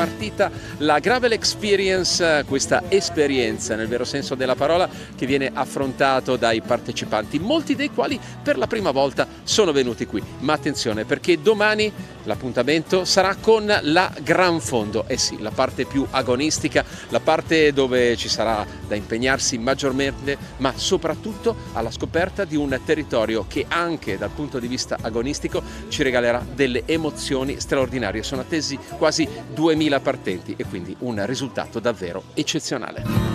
partita la Gravel Experience, questa esperienza nel vero senso della parola che viene affrontato dai partecipanti, molti dei quali per la prima volta sono venuti qui. Ma attenzione, perché domani l'appuntamento sarà con la Gran Fondo, eh sì, la parte più agonistica, la parte dove ci sarà da impegnarsi maggiormente, ma soprattutto alla scoperta di un territorio che anche dal punto di vista agonistico ci regalerà delle emozioni straordinarie. Sono attesi quasi 2000 partenti e quindi un risultato davvero eccezionale.